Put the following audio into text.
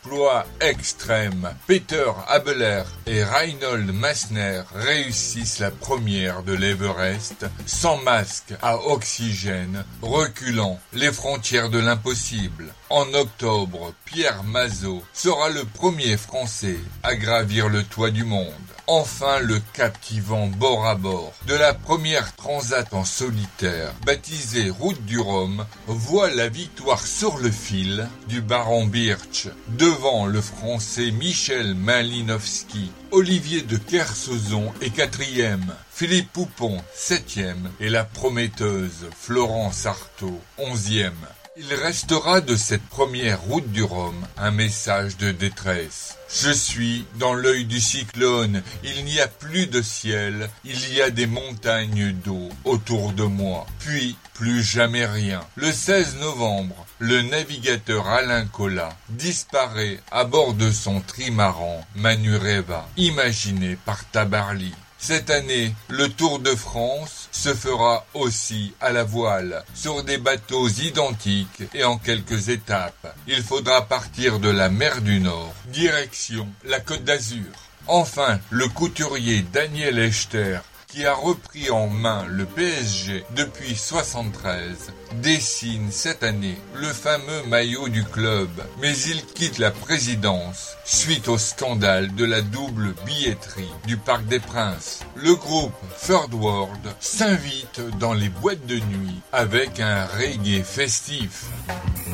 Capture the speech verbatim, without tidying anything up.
exploit extrême. Peter Habeler et Reinhold Messner réussissent la première de l'Everest sans masque à oxygène, reculant les frontières de l'impossible. En octobre, Pierre Mazot sera le premier Français à gravir le toit du monde. Enfin, le captivant bord à bord de la première transat en solitaire, baptisée Route du Rhum, voit la victoire sur le fil du baron Birch, devant le Français Michel Malinowski. Olivier de Kersauzon est quatrième, Philippe Poupon septième et la prometteuse Florence Artaud onzième. Il restera de cette première route du Rhum un message de détresse. Je suis dans l'œil du cyclone, il n'y a plus de ciel, il y a des montagnes d'eau autour de moi. Puis, plus jamais rien. Le seize novembre, le navigateur Alain Colas disparaît à bord de son trimaran Manureva, imaginé par Tabarly. Cette année, le Tour de France se fera aussi à la voile, sur des bateaux identiques et en quelques étapes. Il faudra partir de la mer du Nord, direction la Côte d'Azur. Enfin, le couturier Daniel Echter, qui a repris en main le P S G depuis soixante-treize, dessine cette année le fameux maillot du club, mais il quitte la présidence suite au scandale de la double billetterie du Parc des Princes. Le groupe Third World s'invite dans les boîtes de nuit avec un reggae festif.